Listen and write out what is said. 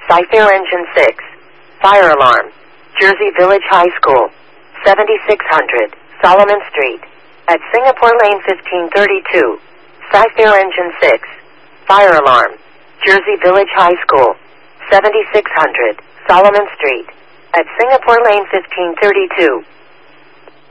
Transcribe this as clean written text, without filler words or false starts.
Cypher Engine 6. Fire alarm. Jersey Village High School. 7600 Solomon Street. At Singapore Lane 1532. Cypher Engine 6. Fire alarm. Jersey Village High School. 7600 Solomon Street. At Singapore Lane 1532.